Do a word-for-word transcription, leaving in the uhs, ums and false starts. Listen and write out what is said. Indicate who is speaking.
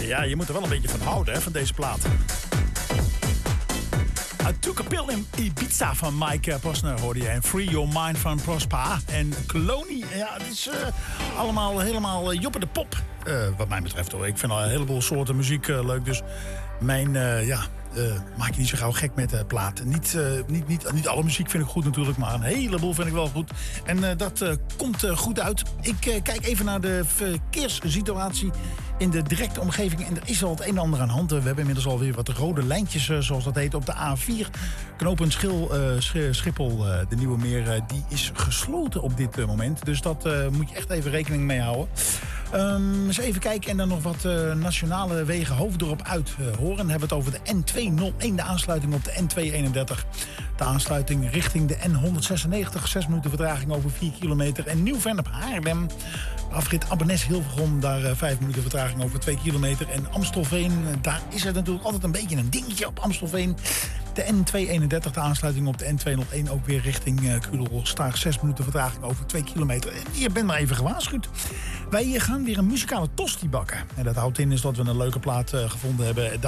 Speaker 1: Ja, je moet er wel een beetje van houden, hè, van deze plaat. I Took a Pill in Ibiza van Mike Posner hoorde je. En Free Your Mind van Prospa. En Cloney, ja, het is uh, allemaal helemaal uh, joppe de pop. Uh, wat mij betreft hoor. Ik vind al een heleboel soorten muziek uh, leuk. Dus mijn, uh, ja, uh, maak je niet zo gauw gek met de uh, platen. Niet, uh, niet, niet, niet alle muziek vind ik goed natuurlijk, maar een heleboel vind ik wel goed. En uh, dat uh, komt uh, goed uit. Ik uh, kijk even naar de verkeerssituatie in de directe omgeving. En er is al het een en ander aan hand. We hebben inmiddels alweer wat rode lijntjes, uh, zoals dat heet, op de A vier. Knooppunt Schil, uh, Schiphol, uh, de Nieuwe Meer, uh, die is gesloten op dit uh, moment. Dus dat uh, moet je echt even rekening mee houden. Um, eens even kijken en dan nog wat uh, nationale wegen hoofddorp uit uh, horen. Dan hebben we het over de N tweehonderdéén, de aansluiting op de N tweehonderdeenendertig. De aansluiting richting de N honderdzesennegentig, zes minuten vertraging over vier kilometer. En Nieuw-Vennep Haarlem, afrit Abbenes-Hilversum, daar uh, vijf minuten vertraging over twee kilometer. En Amstelveen, uh, daar is het natuurlijk altijd een beetje een dingetje op Amstelveen. De N tweehonderdeenendertig, de aansluiting op de N tweehonderdéén, ook weer richting uh, Kudelstaart. zes minuten vertraging over twee kilometer. En je bent maar even gewaarschuwd. Wij gaan weer een muzikale tosti bakken. En dat houdt in is dat we een leuke plaat uh, gevonden hebben.